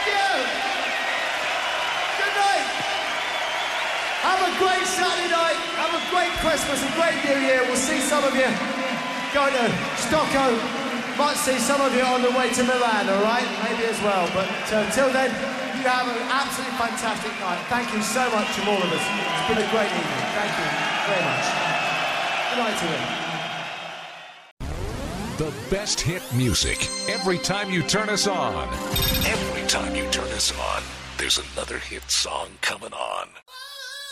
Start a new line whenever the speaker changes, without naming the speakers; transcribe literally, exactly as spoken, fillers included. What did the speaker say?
you. Good night. Have a great Saturday night. Have a great Christmas, a great New Year. We'll see some of you going to Stockholm. Might see some of you on the way to Milan, all right? Maybe as well. But uh, until then, you have an absolutely fantastic night. Thank you so much from all of us. It's been a great evening. Thank you very much. Good night to you.
The best hit music every time you turn us on. Every time you turn us on, there's another hit song coming on.